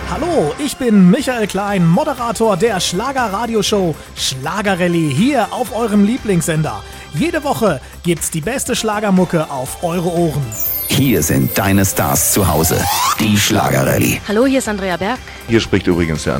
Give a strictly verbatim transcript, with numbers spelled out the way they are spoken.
Hallo, ich bin Michael Klein, Moderator der Schlager-Radioshow Schlagerrallye hier auf eurem Lieblingssender. Jede Woche gibt's die beste Schlagermucke auf eure Ohren. Hier sind deine Stars zu Hause, die Schlagerrallye. Hallo, hier ist Andrea Berg. Hier spricht übrigens der